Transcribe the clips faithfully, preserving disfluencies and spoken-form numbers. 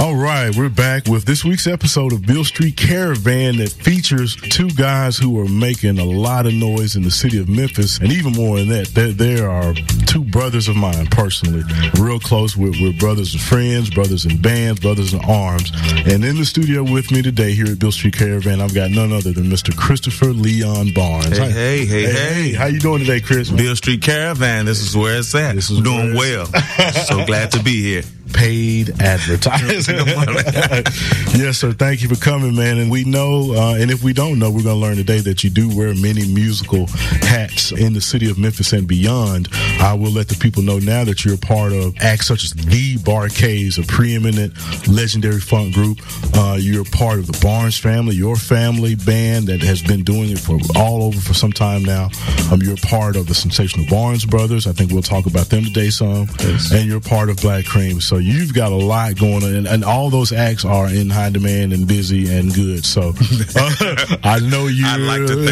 All right, we're back with this week's episode of Beale Street Caravan that features two guys who are making a lot of noise in the city of Memphis, and even more than that, there, there are two brothers of mine personally, real close. We're, we're brothers and friends, brothers in bands, brothers in arms. And in the studio with me today here at Beale Street Caravan, I've got none other than Mister Christopher Leon Barnes. Hey, hey, hey, hey, hey. How you doing today, Chris? Beale Street Caravan, this is where it's at. This is doing well. So glad to be here. Paid advertising. Yes, sir. Thank you for coming, man. And we know, uh, and if we don't know, we're going to learn today that you do wear many musical hats in the city of Memphis and beyond. I will let the people know now that you're a part of acts such as the Bar-Kays, a preeminent, legendary funk group. Uh, you're a part of the Barnes family, your family band that has been doing it for all over for some time now. Um, you're a part of the Sensational Barnes Brothers. I think we'll talk about them today some. Yes. And you're a part of Black Cream. So you've got a lot going on, and, and all those acts are in high demand and busy and good. So uh, I know you. I'd like to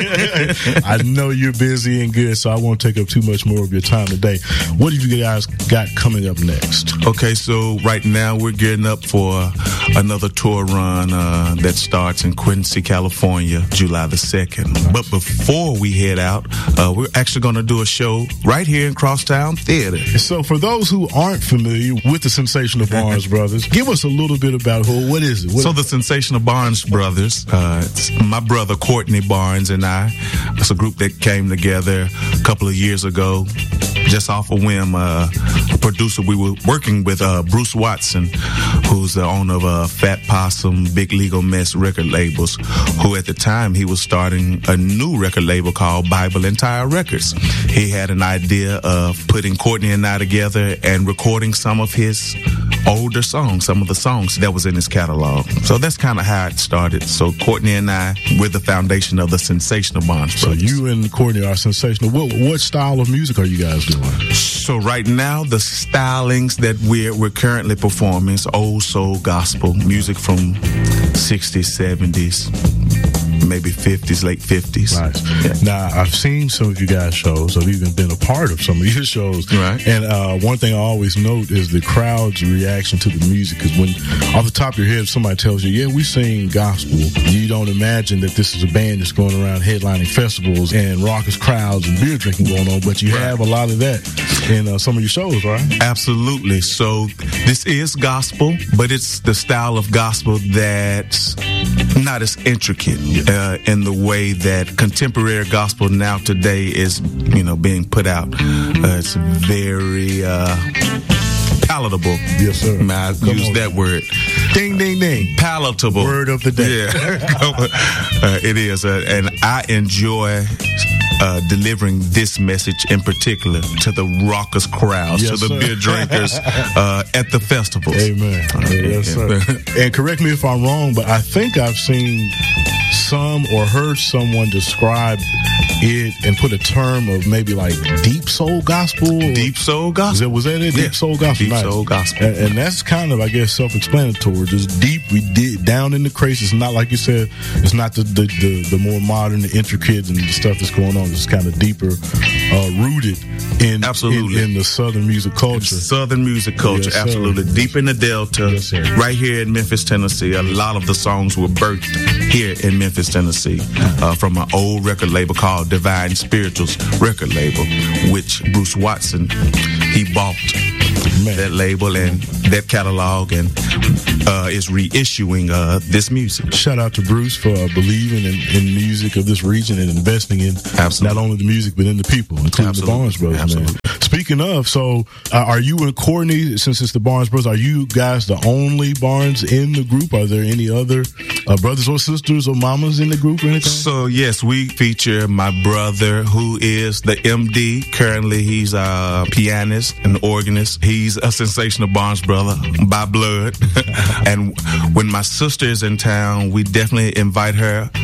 think. I know you're busy and good, so I won't take up too much more of your time today. What have you guys got coming up next? Okay, so right now we're getting up for another tour run uh, that starts in Quincy, California, July the second. But before we head out, uh, we're actually going to do a show right here in Crosstown Theater. So for those who aren't familiar with the Sensational Barnes Brothers, give us a little bit about who, what is it? What so the Sensational Barnes Brothers, uh, it's my brother Courtney Barnes and I. It's a group that came together a couple of years ago, just off a whim. Uh, a producer, we were working with uh, Bruce Watson, who's the owner of uh, Fat Possum, Big Legal Mess record labels, who at the time he was starting a new record label called Bible and Tire Records. He had an idea of putting Courtney and I together and recording some of his older songs, some of the songs that was in his catalog. So that's kind of how it started. So Courtney and I, we're the foundation of the Sensational Barnes Brothers. So you and Courtney are sensational. What, what style of music are you guys doing? So right now, the stylings that we're we're currently performing is old soul gospel music from sixties, seventies, maybe fifties, late fifties. Nice. Yeah. Now, I've seen some of you guys' shows. I've even been a part of some of your shows. Right. And uh, one thing I always note is the crowd's reaction to the music. Because when, off the top of your head, if somebody tells you, yeah, we sing gospel, you don't imagine that this is a band that's going around headlining festivals and raucous crowds and beer drinking going on. But you right. have a lot of that in uh, some of your shows, right? Absolutely. So this is gospel, but it's the style of gospel that's not as intricate. Yeah. Uh, in the way that contemporary gospel now today is, you know, being put out. Uh, it's very uh, palatable. Yes, sir. May I Come use on. that word? Ding, ding, ding. Palatable. Word of the day. Yeah. uh, it is. Uh, and I enjoy Uh, delivering this message in particular to the raucous crowds, yes, to the sir. beer drinkers uh, at the festivals. Amen. Uh, yes, sir. And correct me if I'm wrong, but I think I've seen some or heard someone describe it and put a term of maybe like deep soul gospel. Deep soul gospel. Was that, was that it? Yeah. Deep soul gospel. Deep nice. soul gospel. And, and that's kind of, I guess, self-explanatory. Just deep, we did down in the crates. It's not like you said. It's not the the, the, the more modern, the intricate, and the stuff that's going on. It's kind of deeper, uh, rooted in, absolutely. in in the Southern music culture. Southern music culture, yes, absolutely. Sir. Deep in the Delta, yes, sir. right here in Memphis, Tennessee. A lot of the songs were birthed here in Memphis, Tennessee, uh, from an old record label called Divine Spirituals record label, which Bruce Watson, he bought Man. that label and that catalog and uh, is reissuing uh, this music. Shout out to Bruce for uh, believing in, in music of this region and investing in Absolutely. not only the music but in the people, including Absolutely. the Barnes Brothers. Absolutely. Man. Speaking of, so uh, are you and Courtney, since it's the Barnes Brothers, are you guys the only Barnes in the group? Are there any other uh, brothers or sisters or mamas in the group or anything? So, yes, we feature my brother, who is the M D. Currently, he's a pianist and organist. He's a sensational Barnes brother by blood. And when my sister is in town, we definitely invite her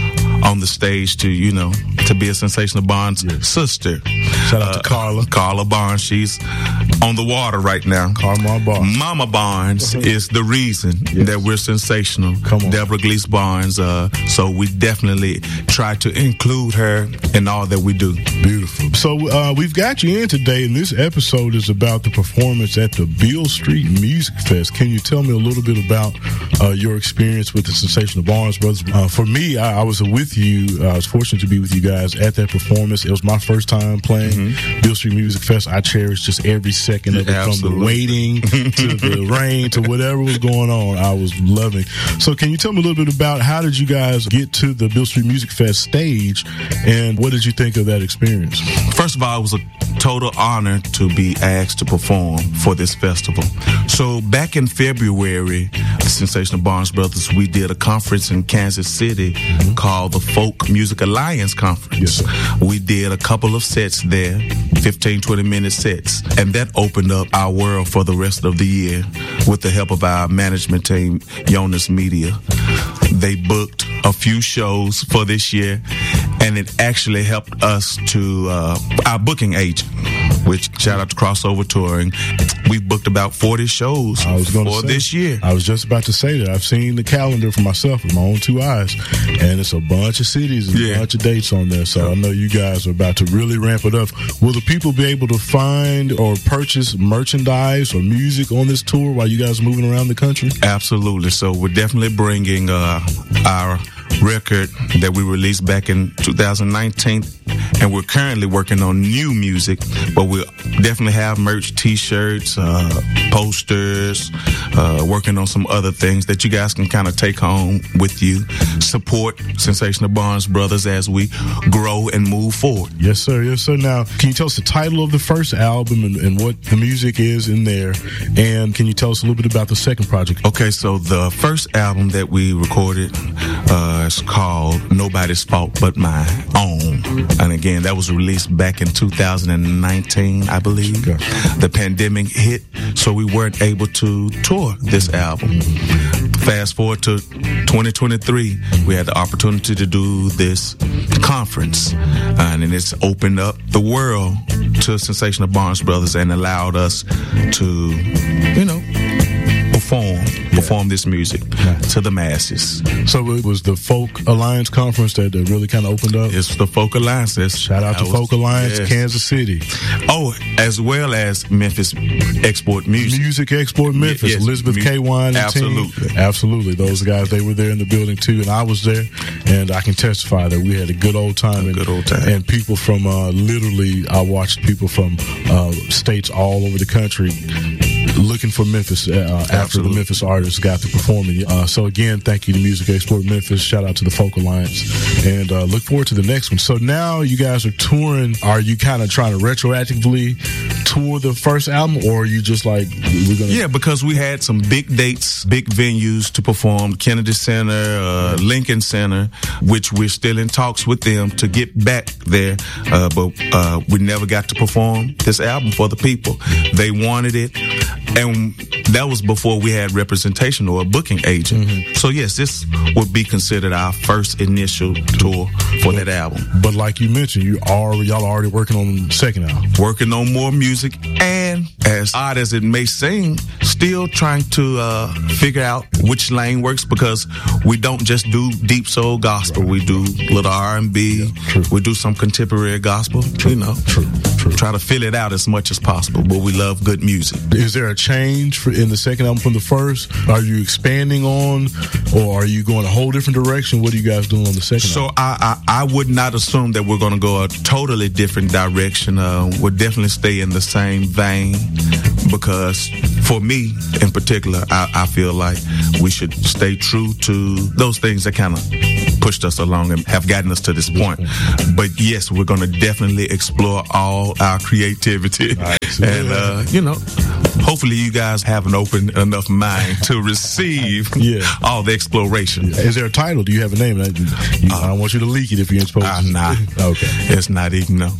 on the stage to, you know, to be a Sensational Barnes yes. sister. Shout out uh, to Carla. Carla Barnes. She's on the water right now. Carla Barnes. Mama Barnes uh-huh. is the reason yes. that we're sensational. Come on. Deborah Gleese Barnes. Uh, so we definitely try to include her in all that we do. Beautiful. So uh, we've got you in today, and this episode is about the performance at the Beale Street Music Fest. Can you tell me a little bit about uh, your experience with the Sensational Barnes Brothers? Uh, for me, I, I was with you. I was fortunate to be with you guys at that performance. It was my first time playing mm-hmm. Beale Street Music Fest. I cherished just every second of it, Absolutely. from the waiting to the rain to whatever was going on. I was loving. So can you tell me a little bit about how did you guys get to the Beale Street Music Fest stage, and what did you think of that experience? First of all, it was a total honor to be asked to perform for this festival. So back in February, the Sensational Barnes Brothers, we did a conference in Kansas City mm-hmm. called the Folk Music Alliance Conference. Yes, we did a couple of sets there, fifteen, twenty minute sets, and that opened up our world for the rest of the year with the help of our management team, Jonas Media. They booked a few shows for this year, and it actually helped us to uh, our booking agent, which shout out to Crossover Touring. We booked about forty shows I was for say, this year. I was just about to say that. I've seen the calendar for myself with my own two eyes, and it's a bunch of cities and yeah. a bunch of dates on there. So I know you guys are about to really ramp it up. Will the people be able to find or purchase merchandise or music on this tour while you guys are moving around the country? Absolutely. So we're definitely bringing uh, our record that we released back in two thousand nineteen, and we're currently working on new music, but we'll definitely have merch, t-shirts, uh, posters, uh, working on some other things that you guys can kind of take home with you. Support Sensational Barnes Brothers as we grow and move forward. Yes, sir. Yes, sir. Now, can you tell us the title of the first album and, and what the music is in there? And can you tell us a little bit about the second project? Okay, so the first album that we recorded uh, is called Nobody's Fault But My Own. And again, that was released back in two thousand nineteen, I believe. Okay. The pandemic hit, so we weren't able to tour this album. Mm-hmm. Fast forward to twenty twenty-three, we had the opportunity to do this conference, and it's opened up the world to Sensational Barnes Brothers and allowed us to, you know, perform, yeah. perform this music yeah. to the masses. So it was the Folk Alliance Conference that really kind of opened up? It's the Folk Alliance. That's, Shout out to was, Folk Alliance, yes. Kansas City. Oh, as well as Memphis Export Music. Music Export Memphis. Yes. Elizabeth K. Wine and Absolutely. Team. Absolutely. Those guys, they were there in the building too, and I was there, and I can testify that we had a good old time. A and, good old time. And people from, uh, literally, I watched people from uh, states all over the country looking for Memphis uh, after the Memphis artists got to performing. Uh, so again, thank you to Music Export Memphis. Shout out to the Folk Alliance, and uh, look forward to the next one. So now you guys are touring. Are you kind of trying to retroactively tour the first album, or are you just like we're gonna? Yeah, because we had some big dates, big venues to perform. Kennedy Center, uh, Lincoln Center, which we're still in talks with them to get back there, uh, but uh, we never got to perform this album for the people. They wanted it. And that was before we had representation or a booking agent. Mm-hmm. So yes, this would be considered our first initial tour for that album. But like you mentioned, you are y'all are already working on the second album. Working on more music, and as odd as it may seem, still trying to uh, figure out which lane works, because we don't just do deep soul gospel. We do little R and B. Yeah, we do some contemporary gospel. True. You know, true, true. Try to fill it out as much as possible. But we love good music. Is there a change for, in the second album from the first? Are you expanding on, or are you going a whole different direction? What are you guys doing on the second so album? So I, I, I would not assume that we're going to go a totally different direction. Uh, we'll definitely stay in the same vein, because for me in particular, I, I feel like we should stay true to those things that kind of pushed us along and have gotten us to this point. But yes, we're going to definitely explore all our creativity. Nice. And, uh, you know, hopefully you guys have an open enough mind to receive yeah. all the exploration. Yeah. Is there a title? Do you have a name? I, you, uh, I don't want you to leak it if you're supposed uh, to. Nah. Okay. It's not even, no.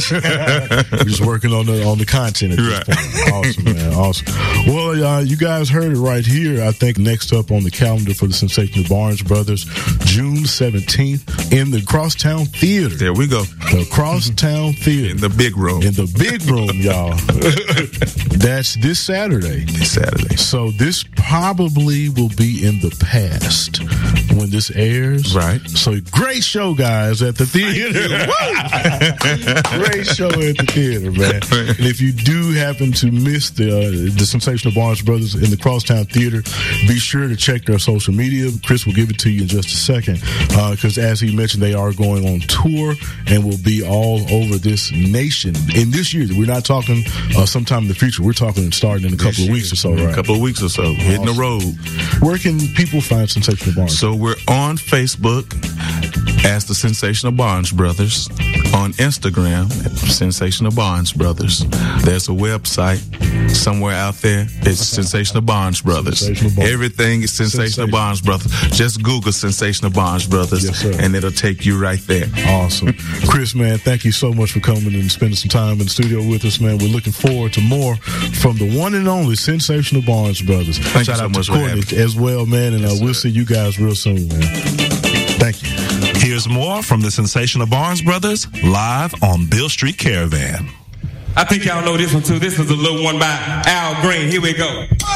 We're just working on the on the content at this right. point. Awesome, man. Awesome. Well, uh, you guys heard it right here. I think next up on the calendar for the Sensational Barnes Brothers, June seventeenth in the Crosstown Theater. There we go. The Crosstown Theater. In the big room. In the big room, y'all. That's this Saturday. This Saturday. So this probably will be in the past when this airs. Right. So great show, guys, at the theater. Great show at the theater, man. And if you do happen to miss the uh, the Sensational Barnes Brothers in the Crosstown Theater, be sure to check their social media. Chris will give it to you in just a second, because uh, as he mentioned, they are going on tour and will be all over this nation in this year. We're not talking uh, sometime in the future. We're talking starting in a couple of weeks or so, right? A couple of weeks or so, awesome. Hitting the road. Where can people find Sensational Barnes? So we're on Facebook as the Sensational Barnes Brothers, on Instagram, Sensational Barnes Brothers. There's a website somewhere out there. It's Sensational Barnes Brothers. Sensational Barnes. Everything is Sensational, Sensational Barnes Brothers. Just Google Sensational Barnes Brothers, yes, sir. And it'll take you right there. Awesome. Chris, man, thank you so much for coming and spending some time in the studio with us, man. We're looking forward to more from the one and only Sensational Barnes Brothers. Thank Shout you so out much to for Courtney having me. as well, man, and uh, Yes, we'll sir. see you guys real soon, man. Thank you. Here's more from the Sensational Barnes Brothers live on Bill Street Caravan. I think y'all know this one too. This is a little one by Al Green. Here we go.